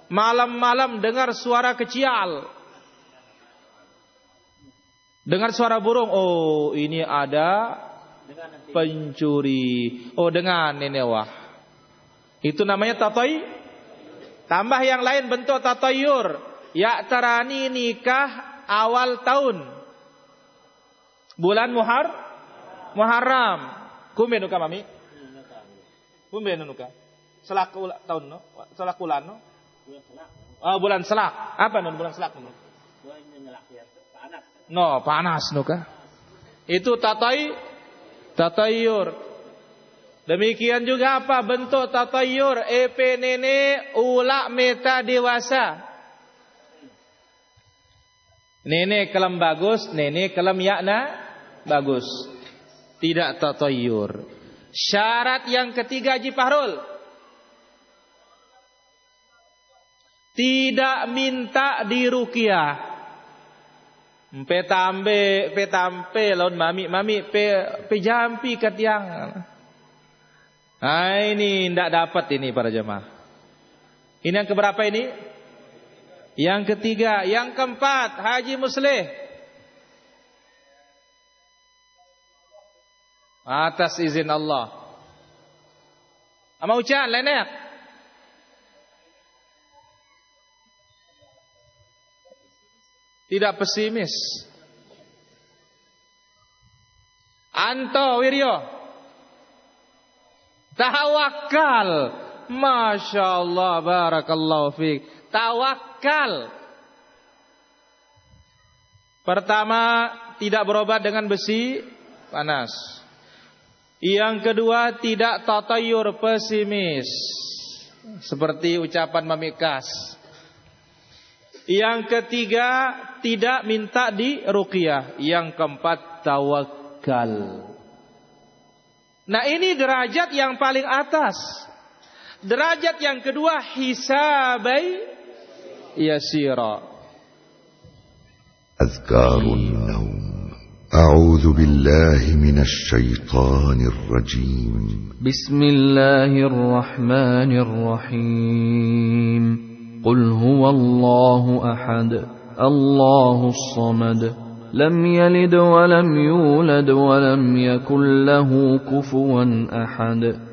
Malam-malam dengar suara kecial, dengar suara burung. Oh, ini ada pencuri. Oh, dengan ini wah. Itu namanya tatay. Tambah yang lain bentuk tatayur. Ya tarani nikah awal tahun. Bulan Muharram. Kumben nuka mami? Kumben nuka? Selak tahun no? Selak bulan no? Oh, bulan Selak. Apa non bulan Selak no? No, panas nuka. Itu tatayur. Demikian juga apa bentuk tatayur? EP nenek ulak meta dewasa. Nenek kelam bagus, nenek kelam yakna bagus. Tidak tatayur. Syarat yang ketiga Haji Fahrul, tidak minta diruqyah. Petampe lawan mami pe jampi kat yang. Nah, ini tidak dapat ini para jemaah. Ini yang keberapa ini? Yang ketiga. Yang keempat, Haji Musleh. Atas izin Allah. Ama ucan lenek. Tidak pesimis. Anto Wiryo. Tawakal. Masya Allah. Barakallahu fiik. Tawakal. Pertama, tidak berobat dengan besi panas. Yang kedua, tidak tatayur pesimis. Seperti ucapan Mamikas. Yang ketiga, tidak minta diruqyah. Yang keempat, tawakal. Nah, ini derajat yang paling atas. Derajat yang kedua, hisabai yasira. Azkarun naum. A'udzu billahi minasy syaithanir rajim. Bismillahirrahmanirrahim. Qul huwallahu ahad. Allahus samad. Lam yalid wa lam yulad wa lam yakul lahu kufuwan ahad.